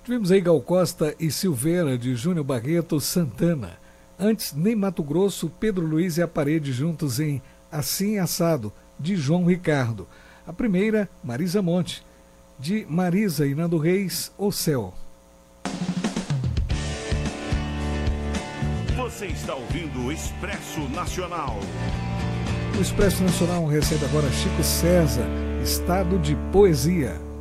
Tivemos aí Gal Costa e Silveira, de Júnior Barreto, Santana. Antes, Nem Mato Grosso, Pedro Luiz e a Parede juntos em Assim Assado, de João Ricardo. A primeira, Marisa Monte, de Marisa e Nando Reis, O Céu. Você está ouvindo o Expresso Nacional. O Expresso Nacional recebe agora Chico César, Estado de Poesia.